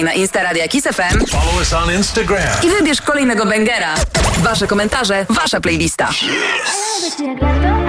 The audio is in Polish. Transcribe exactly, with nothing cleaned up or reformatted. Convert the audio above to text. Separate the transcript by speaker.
Speaker 1: na Insta Radia Kiss F M.
Speaker 2: Follow us on Instagram.
Speaker 1: I wybierz kolejnego bangera. Wasze komentarze, wasza playlista.
Speaker 2: Yes.